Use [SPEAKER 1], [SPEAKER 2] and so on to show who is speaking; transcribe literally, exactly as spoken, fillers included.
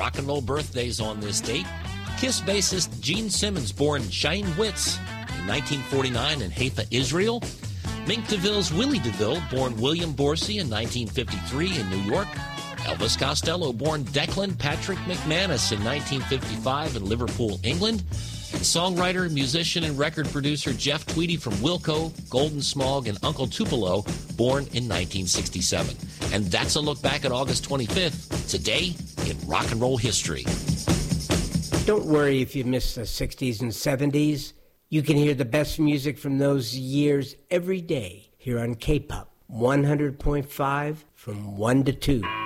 [SPEAKER 1] rock and roll birthdays on this date. Kiss bassist Gene Simmons, born Shane Witz in nineteen forty-nine in Haifa, Israel. Mink DeVille's Willie DeVille, born William Borsey in nineteen fifty-three in New York. Elvis Costello, born Declan Patrick McManus in nineteen fifty-five in Liverpool, England. And songwriter, musician, and record producer Jeff Tweedy from Wilco, Golden Smog, and Uncle Tupelo, born in nineteen sixty-seven. And that's a look back at August twenty-fifth, today in rock and roll history.
[SPEAKER 2] Don't worry if you missed the sixties and seventies. You can hear the best music from those years every day here on K-Pop one hundred point five from one to two.